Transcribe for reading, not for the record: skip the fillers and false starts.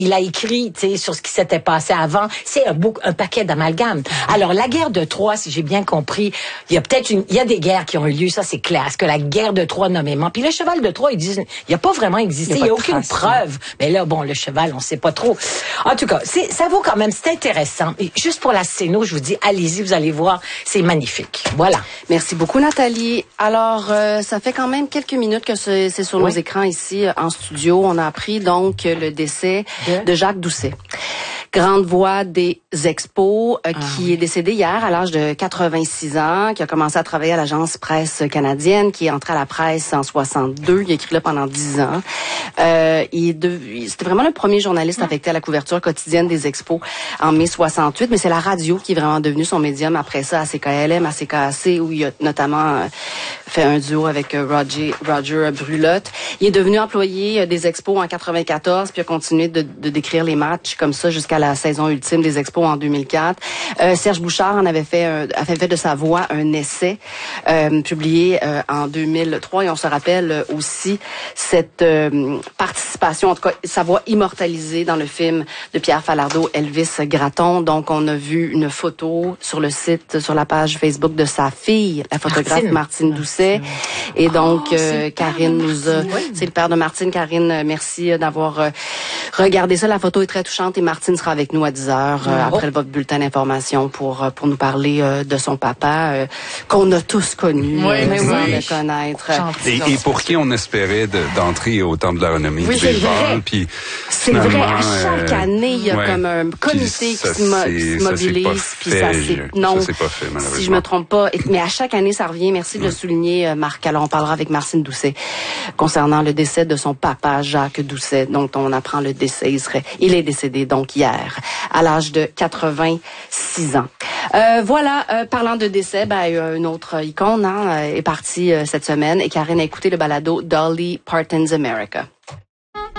Il a écrit, tu sais, sur ce qui s'était passé avant. C'est un paquet d'amalgames. Alors, la guerre de Troie, si j'ai bien compris, il y a des guerres qui ont eu lieu, ça c'est clair. Est-ce que la guerre de Troie nommément? Puis le cheval de Troie, ils disent, il a pas vraiment existé. Il y a aucune preuve. Mais là, bon, le cheval, on sait pas trop. En tout cas, ça vaut quand même, c'est intéressant. Et juste pour la scéno, je vous dis, allez-y, vous allez voir, c'est magnifique. Voilà. Merci beaucoup, Nathalie. Alors, ça fait quand même quelques minutes que c'est sur nos écrans ici en studio. On a appris donc le décès de Jacques Doucet. Grande voix des expos, qui est décédé hier à l'âge de 86 ans, qui a commencé à travailler à l'agence Presse canadienne, qui est entré à la presse en 62. Il a écrit là pendant 10 ans. C'était vraiment le premier journaliste affecté à la couverture quotidienne des expos en mai 68, mais c'est la radio qui est vraiment devenue son médium après ça, à CKLM, à CKAC, où il a notamment fait un duo avec Roger Brulotte. Il est devenu employé des expos en 94, puis a continué de décrire les matchs comme ça jusqu'à la saison ultime des expos en 2004. Serge Bouchard avait fait de sa voix un essai publié en 2003, et on se rappelle aussi cette participation, en tout cas sa voix immortalisée dans le film de Pierre Falardeau, Elvis Gratton. Donc on a vu une photo sur le site, sur la page Facebook de sa fille, la photographe Martine Doucet. Et donc Karine nous a, c'est le père de Martine. Karine, merci d'avoir regardé ça. La photo est très touchante et Martine sera avec nous à 10h après votre bulletin d'information pour nous parler de son papa qu'on a tous connu, de connaître. Et pour qui on espérait d'entrer au temps de la renommée du baseball. Puis c'est vrai, à chaque année, il y a comme un comité qui se mobilise. Puis ça c'est pas fait, malheureusement. Si je me trompe pas. Mais à chaque année, ça revient. Merci de le souligner, Marc. Alors, on parlera avec Martine Doucet concernant le décès de son papa, Jacques Doucet, dont on apprend le décès. Il est décédé donc hier, à l'âge de 86 ans. Voilà, parlant de décès, une autre icône est partie cette semaine, et Karine a écouté le balado Dolly Parton's America.